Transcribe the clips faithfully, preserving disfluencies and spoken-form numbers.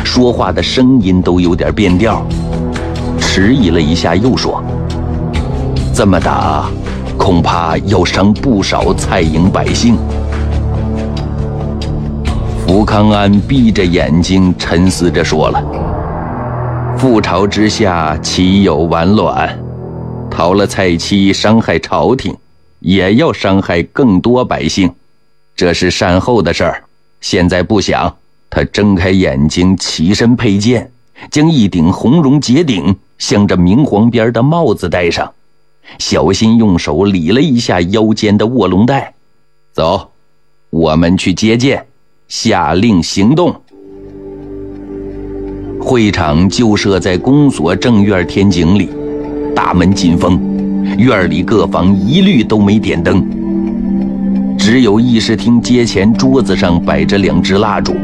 说话的声音都有点变调，迟疑了一下，又说：“这么打，恐怕要伤不少蔡营百姓。”福康安闭着眼睛沉思着说了：“覆巢之下，岂有完卵？逃了蔡妻，伤害朝廷，也要伤害更多百姓，这是善后的事儿。现在不想。”他睁开眼睛，起身佩剑，将一顶红绒结顶镶着明黄边的帽子戴上，小心用手理了一下腰间的卧龙带。走，我们去接见，下令行动。会场就设在公所正院天井里，大门紧封，院里各房一律都没点灯，只有议事厅街前桌子上摆着两支蜡烛。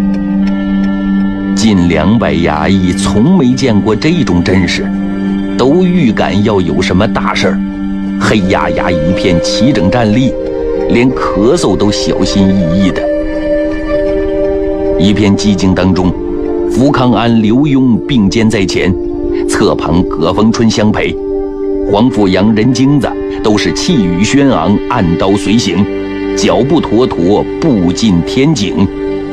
近两百衙役从没见过这种阵势，都预感要有什么大事儿，黑压压一片齐整站立，连咳嗽都小心翼翼的。一片寂静当中，福康安、刘墉并肩在前，侧旁葛逢春相陪，黄甫阳、任京子都是气宇轩昂，按刀随行，脚步妥妥，步进天井。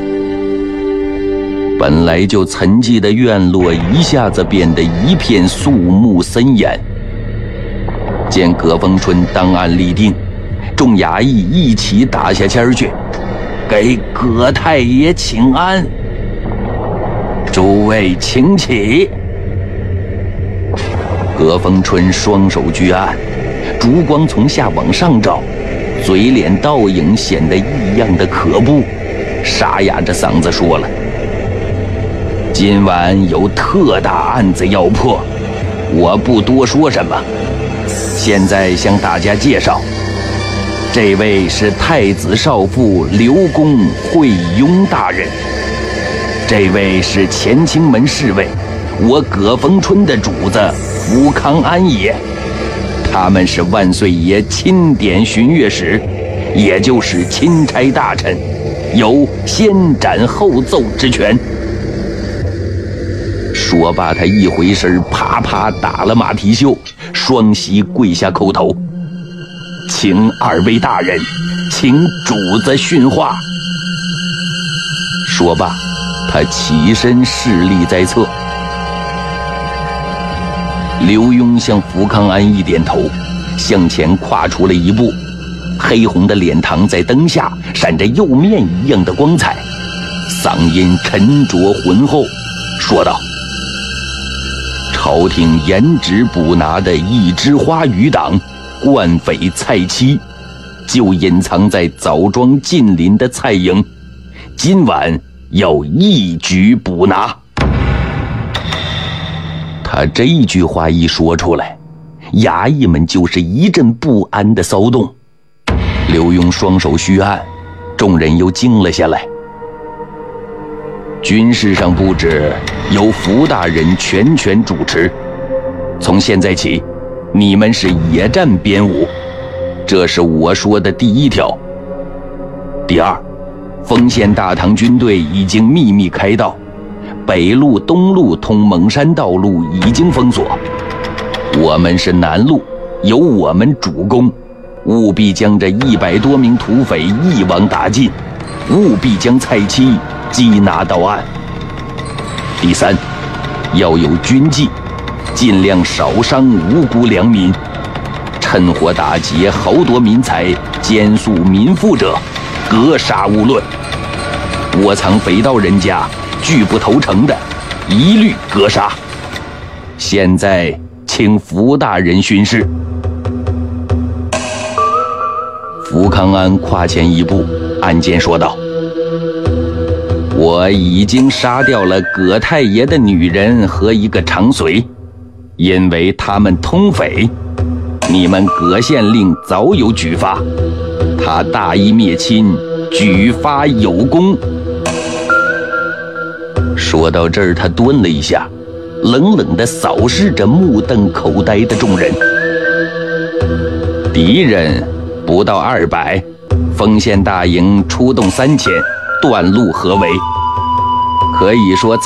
本来就沉寂的院落一下子变得一片肃穆森严。见葛逢春当案立定，众衙役一起打下签去，给葛太爷请安。诸位请起。葛逢春双手居案，烛光从下往上照，嘴脸倒影显得异样的可怖，沙哑着嗓子说了：“今晚有特大案子要破，我不多说什么。现在向大家介绍，这位是太子少傅刘公惠雍大人，这位是乾清门侍卫，我葛逢春的主子福康安爷，他们是万岁爷钦点巡阅使，也就是钦差大臣，有先斩后奏之权。”说罢，他一回身，啪啪打了马蹄袖，双膝跪下叩头：“请二位大人，请主子训话。”说罢，他起身侍立在侧。刘墉向福康安一点头，向前跨出了一步，黑红的脸庞在灯下闪着釉面一样的光彩，嗓音沉着浑厚，说道：“朝廷严旨捕拿的一枝花余党惯匪蔡妻，就隐藏在枣庄近邻的蔡营，今晚要一举捕拿。”他这句话一说出来，衙役们就是一阵不安的骚动。刘墉双手虚按，众人又静了下来。军事上布置由福大人全权主持，从现在起，你们是野战编舞，这是我说的第一条。第二，丰县大唐军队已经秘密开道，北路、东路通蒙山道路已经封锁，我们是南路，由我们主攻，务必将这一百多名土匪一网打尽，务必将蔡妻缉拿到案。第三，要有军纪，尽量少伤无辜良民，趁火打劫、豪夺民财、奸诉民富者，格杀勿论。窝藏匪盗人家、拒不投诚的，一律格杀。现在请福大人巡视。福康安跨前一步，暗间说道：“我已经杀掉了葛太爷的女人和一个长随，因为他们通匪，你们葛县令早有举发，他大义灭亲，举发有功。”说到这儿，他顿了一下，冷冷地扫视着目瞪口呆的众人。敌人不到二百，丰县大营出动三千，断路合围。可以说